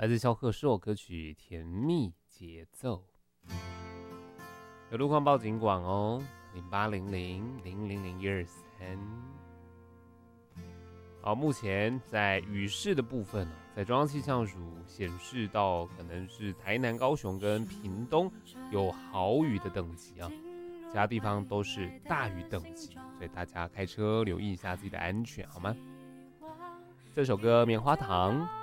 来自萧贺硕歌曲《甜蜜节奏》。有路况报警广哦，0800-000-123。好，目前在雨势的部分在中央气象署显示到可能是台南、高雄跟屏东有豪雨的等级啊，其他地方都是大雨等级，所以大家开车留意一下自己的安全，好吗？这首歌《棉花糖》